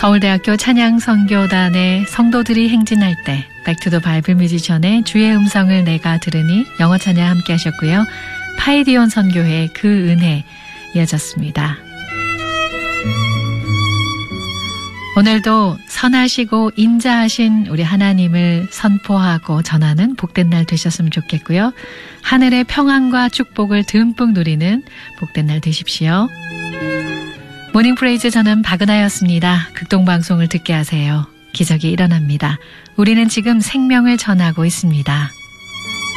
서울대학교 찬양선교단의 성도들이 행진할 때 백투더 바이블 뮤지션의 주의 음성을 내가 들으니 영어 찬양 함께 하셨고요. 파이디온 선교회의 그 은혜 이어졌습니다. 오늘도 선하시고 인자하신 우리 하나님을 선포하고 전하는 복된 날 되셨으면 좋겠고요. 하늘의 평안과 축복을 듬뿍 누리는 복된 날 되십시오. 모닝 프레이즈 저는 박은하였습니다. 극동방송을 듣게 하세요. 기적이 일어납니다. 우리는 지금 생명을 전하고 있습니다.